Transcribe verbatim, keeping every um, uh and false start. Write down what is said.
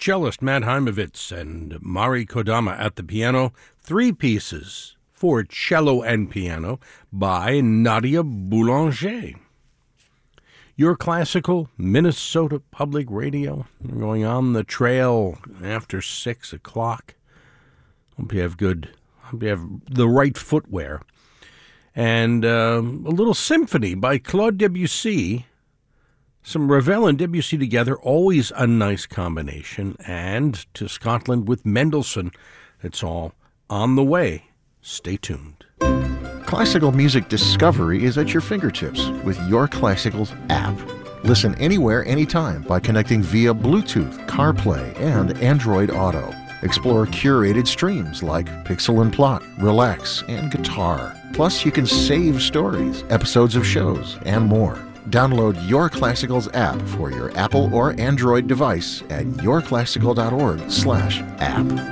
cellist Matt Heimovitz and Mari Kodama at the piano. Three pieces for cello and piano by Nadia Boulanger. Your Classical Minnesota Public Radio. We're going on the trail after six o'clock. Hope you have good, hope you have the right footwear. And uh, a little symphony by Claude Debussy. Some Ravel and Debussy together, always a nice combination. And to Scotland with Mendelssohn. It's all on the way. Stay tuned. Classical music discovery is at your fingertips with Your Classicals app. Listen anywhere, anytime by connecting via Bluetooth, CarPlay, and Android Auto. Explore curated streams like Pixel and Plot, Relax, and Guitar. Plus, you can save stories, episodes of shows, and more. Download Your Classicals app for your Apple or Android device at yourclassical dot org slash app.